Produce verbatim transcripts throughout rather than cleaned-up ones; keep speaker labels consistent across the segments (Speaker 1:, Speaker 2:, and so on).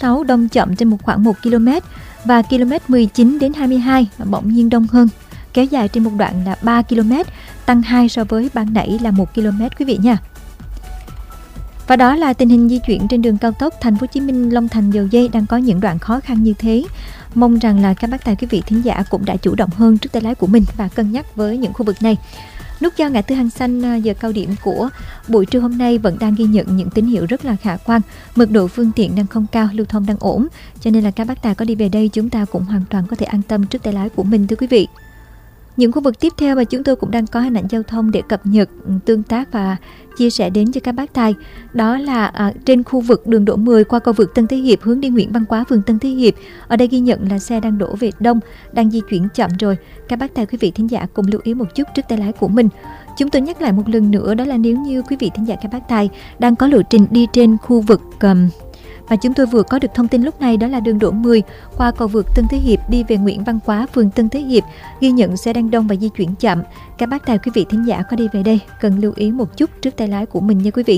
Speaker 1: sáu đông chậm trên một khoảng một ki lô mét và km mười chín đến hai mươi hai bỗng nhiên đông hơn, kéo dài trên một đoạn là ba ki lô mét, tăng hai so với ban nãy là một ki lô mét quý vị nha. Và đó là tình hình di chuyển trên đường cao tốc Thành phố Hồ Chí Minh Long Thành Dầu Giây đang có những đoạn khó khăn như thế. Mong rằng là các bác tài quý vị thính giả cũng đã chủ động hơn trước tay lái của mình và cân nhắc với những khu vực này. Nút giao ngã tư Hàng Xanh giờ cao điểm của buổi trưa hôm nay vẫn đang ghi nhận những tín hiệu rất là khả quan. Mật độ phương tiện đang không cao, lưu thông đang ổn. Cho nên là các bác tài có đi về đây chúng ta cũng hoàn toàn có thể an tâm trước tay lái của mình thưa quý vị. Những khu vực tiếp theo mà chúng tôi cũng đang có hình ảnh giao thông để cập nhật, tương tác và chia sẻ đến cho các bác tài. Đó là à, trên khu vực đường Đỗ mười qua cầu vượt Tân Thế Hiệp hướng đi Nguyễn Văn Quá, phường Tân Thế Hiệp. Ở đây ghi nhận là xe đang đổ về đông, đang di chuyển chậm rồi. Các bác tài quý vị thính giả cùng lưu ý một chút trước tay lái của mình. Chúng tôi nhắc lại một lần nữa, đó là nếu như quý vị thính giả các bác tài đang có lộ trình đi trên khu vực um, mà chúng tôi vừa có được thông tin lúc này, đó là đường Đỗ mười qua cầu vượt Tân Thế Hiệp đi về Nguyễn Văn Quá, phường Tân Thế Hiệp, ghi nhận xe đang đông và di chuyển chậm. Các bác tài quý vị thính giả có đi về đây cần lưu ý một chút trước tay lái của mình nha quý vị.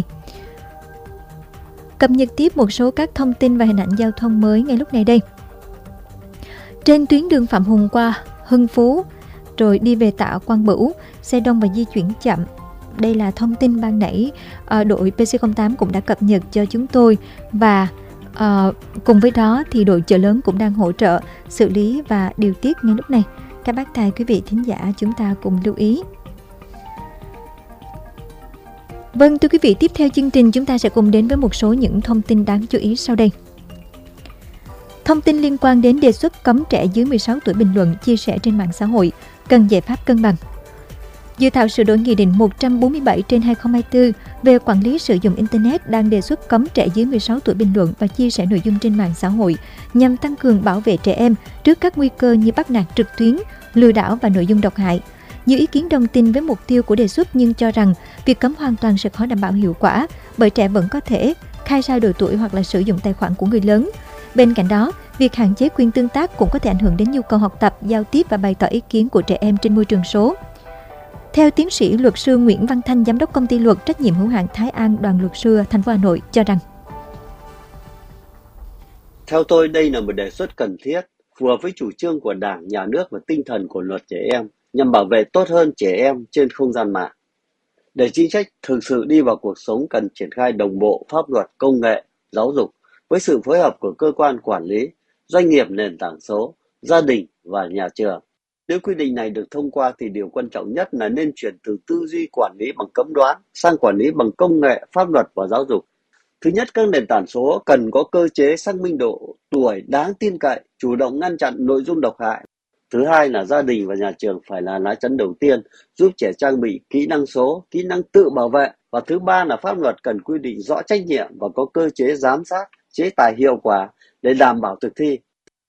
Speaker 1: Cập nhật tiếp một số các thông tin và hình ảnh giao thông mới ngay lúc này đây. Trên tuyến đường Phạm Hùng qua Hưng Phú rồi đi về Tạ Quang Bửu, xe đông và di chuyển chậm. Đây là thông tin ban nãy uh, đội pê xê không tám cũng đã cập nhật cho chúng tôi và uh, cùng với đó thì đội chợ lớn cũng đang hỗ trợ xử lý và điều tiết ngay lúc này. Các bác tài quý vị thính giả chúng ta cùng lưu ý. Vâng, thưa quý vị, tiếp theo chương trình chúng ta sẽ cùng đến với một số những thông tin đáng chú ý sau đây. Thông tin liên quan đến đề xuất cấm trẻ dưới mười sáu tuổi bình luận, chia sẻ trên mạng xã hội, cần giải pháp cân bằng. Dự thảo sửa đổi Nghị định một trăm bốn mươi bảy trên hai không hai tư về quản lý sử dụng Internet đang đề xuất cấm trẻ dưới mười sáu tuổi bình luận và chia sẻ nội dung trên mạng xã hội nhằm tăng cường bảo vệ trẻ em trước các nguy cơ như bắt nạt trực tuyến, lừa đảo và nội dung độc hại. Nhiều ý kiến đồng tình với mục tiêu của đề xuất nhưng cho rằng việc cấm hoàn toàn sẽ khó đảm bảo hiệu quả bởi trẻ vẫn có thể khai sai độ tuổi hoặc là sử dụng tài khoản của người lớn. Bên cạnh đó, việc hạn chế quyền tương tác cũng có thể ảnh hưởng đến nhu cầu học tập, giao tiếp và bày tỏ ý kiến của trẻ em trên môi trường số. Theo tiến sĩ luật sư Nguyễn Văn Thanh, giám đốc công ty luật trách nhiệm hữu hạn Thái An Đoàn luật sư thành phố Hà Nội cho rằng:
Speaker 2: Theo tôi, đây là một đề xuất cần thiết, phù hợp với chủ trương của Đảng, Nhà nước và tinh thần của luật trẻ em nhằm bảo vệ tốt hơn trẻ em trên không gian mạng. Để chính sách thực sự đi vào cuộc sống cần triển khai đồng bộ pháp luật, công nghệ, giáo dục với sự phối hợp của cơ quan quản lý, doanh nghiệp nền tảng số, gia đình và nhà trường. Nếu quy định này được thông qua thì điều quan trọng nhất là nên chuyển từ tư duy quản lý bằng cấm đoán sang quản lý bằng công nghệ, pháp luật và giáo dục. Thứ nhất, các nền tảng số cần có cơ chế xác minh độ tuổi đáng tin cậy, chủ động ngăn chặn nội dung độc hại. Thứ hai là gia đình và nhà trường phải là lá chắn đầu tiên, giúp trẻ trang bị kỹ năng số, kỹ năng tự bảo vệ. Và thứ ba là pháp luật cần quy định rõ trách nhiệm và có cơ chế giám sát, chế tài hiệu quả để đảm bảo thực thi.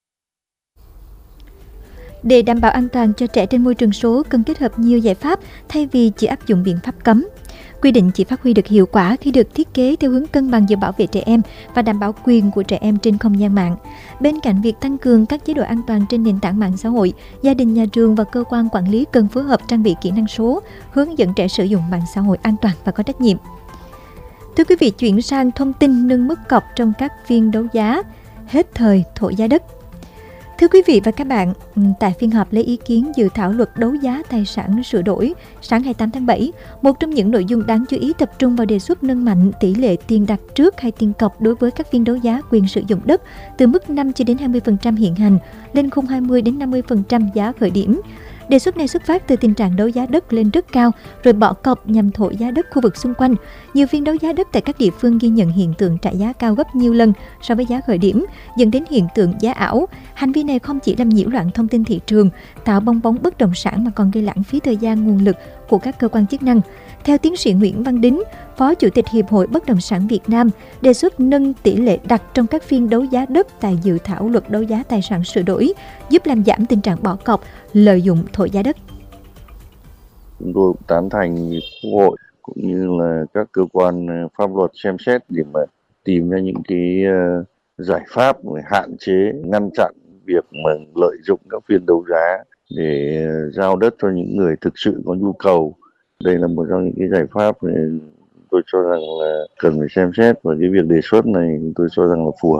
Speaker 1: Để đảm bảo an toàn cho trẻ trên môi trường số cần kết hợp nhiều giải pháp thay vì chỉ áp dụng biện pháp cấm. Quy định chỉ phát huy được hiệu quả khi được thiết kế theo hướng cân bằng giữa bảo vệ trẻ em và đảm bảo quyền của trẻ em trên không gian mạng. Bên cạnh việc tăng cường các chế độ an toàn trên nền tảng mạng xã hội, gia đình, nhà trường và cơ quan quản lý cần phối hợp trang bị kỹ năng số, hướng dẫn trẻ sử dụng mạng xã hội an toàn và có trách nhiệm. Thưa quý vị, chuyển sang thông tin nâng mức cọc trong các phiên đấu giá, hết thời thổi giá đất. Thưa quý vị và các bạn, tại phiên họp lấy ý kiến dự thảo luật đấu giá tài sản sửa đổi sáng hai mươi tám tháng bảy, một trong những nội dung đáng chú ý tập trung vào đề xuất nâng mạnh tỷ lệ tiền đặt trước hay tiền cọc đối với các phiên đấu giá quyền sử dụng đất từ mức năm cho đến hai mươi phần trăm hiện hành lên khung hai mươi đến năm mươi phần trăm giá khởi điểm. Đề xuất này xuất phát từ tình trạng đấu giá đất lên rất cao rồi bỏ cọc nhằm thổi giá đất khu vực xung quanh. Nhiều phiên đấu giá đất tại các địa phương ghi nhận hiện tượng trả giá cao gấp nhiều lần so với giá khởi điểm, dẫn đến hiện tượng giá ảo. Hành vi này không chỉ làm nhiễu loạn thông tin thị trường, tạo bong bóng bất động sản mà còn gây lãng phí thời gian, nguồn lực của các cơ quan chức năng. Theo tiến sĩ Nguyễn Văn Đính, Phó Chủ tịch Hiệp hội Bất động sản Việt Nam, đề xuất nâng tỷ lệ đặt trong các phiên đấu giá đất tại dự thảo luật đấu giá tài sản sửa đổi, giúp làm giảm tình trạng bỏ cọc, lợi dụng thổi giá đất.
Speaker 3: Chúng tôi tán thành Quốc hội cũng như là các cơ quan pháp luật xem xét để mà tìm ra những cái giải pháp để hạn chế, ngăn chặn việc mà lợi dụng các phiên đấu giá để giao đất cho những người thực sự có nhu cầu. Đây là một trong những cái giải pháp tôi cho rằng là cần phải xem xét, và cái việc đề xuất này tôi cho rằng là phù hợp.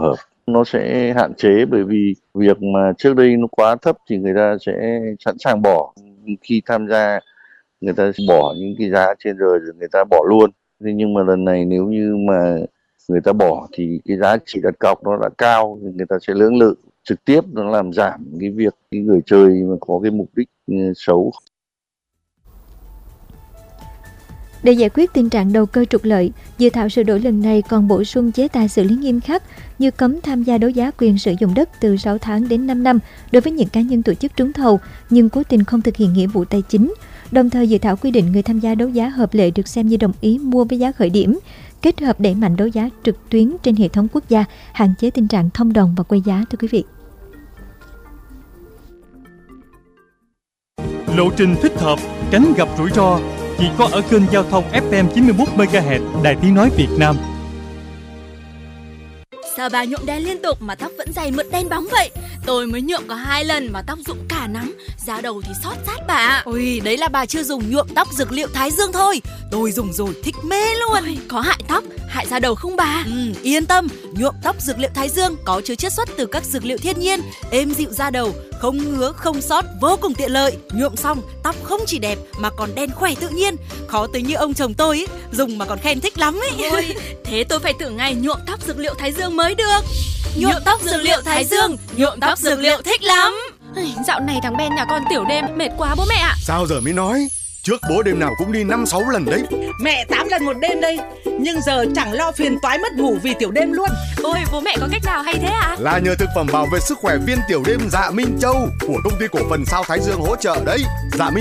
Speaker 3: nó sẽ hạn chế, bởi vì việc mà trước đây nó quá thấp thì người ta sẽ sẵn sàng bỏ. Khi tham gia người ta bỏ những cái giá trên rồi rồi người ta bỏ luôn. Thế nhưng mà lần này nếu như mà người ta bỏ thì cái giá trị đặt cọc nó đã cao thì người ta sẽ lưỡng lự, trực tiếp nó làm giảm cái việc cái người chơi mà có cái mục đích xấu.
Speaker 1: Để giải quyết tình trạng đầu cơ trục lợi, dự thảo sửa đổi lần này còn bổ sung chế tài xử lý nghiêm khắc như cấm tham gia đấu giá quyền sử dụng đất từ sáu tháng đến năm năm đối với những cá nhân tổ chức trúng thầu nhưng cố tình không thực hiện nghĩa vụ tài chính. Đồng thời, dự thảo quy định người tham gia đấu giá hợp lệ được xem như đồng ý mua với giá khởi điểm, kết hợp đẩy mạnh đấu giá trực tuyến trên hệ thống quốc gia, hạn chế tình trạng thông đồng và quay giá. Thưa quý vị,
Speaker 4: lộ trình thích hợp, tránh gặp rủi ro chỉ có ở kênh giao thông ép em chín mươi mốt mê ga héc Đài Tiếng nói Việt Nam.
Speaker 5: Sao bà nhuộm đen liên tục mà tóc vẫn dày mượt đen bóng vậy? Tôi mới nhuộm có hai lần mà tóc rụng cả nắm, da đầu thì xót rát bà.
Speaker 6: Ôi, đấy là bà chưa dùng nhuộm tóc dược liệu Thái Dương thôi. Tôi dùng rồi thích mê luôn.
Speaker 5: Ôi, có hại tóc, hại da đầu không bà?
Speaker 6: Ừ, yên tâm, nhuộm tóc dược liệu Thái Dương có chứa chiết xuất từ các dược liệu thiên nhiên, êm dịu da đầu, không ngứa, không xót, vô cùng tiện lợi. Nhuộm xong, tóc không chỉ đẹp mà còn đen khỏe tự nhiên. Khó tính như ông chồng tôi ý, dùng mà còn khen thích lắm ấy.
Speaker 5: Ôi, thế tôi phải thử ngay nhuộm tóc dược liệu Thái Dương mới được.
Speaker 6: Nhuộm tóc dược liệu Thái Dương, nhuộm tóc dược liệu thích lắm.
Speaker 5: Dạo này thằng Ben nhà con tiểu đêm mệt quá bố mẹ ạ.
Speaker 7: Sao giờ mới nói? Trước bố đêm nào cũng đi năm sáu lần đấy.
Speaker 8: Mẹ tám lần một đêm đây. Nhưng giờ chẳng lo phiền toái mất ngủ vì tiểu đêm luôn.
Speaker 5: Ôi, bố mẹ có cách nào hay thế ạ? À?
Speaker 7: Là nhờ thực phẩm bảo vệ sức khỏe viên tiểu đêm Dạ Minh Châu của công ty cổ phần Sao Thái Dương hỗ trợ đấy. Dạ Minh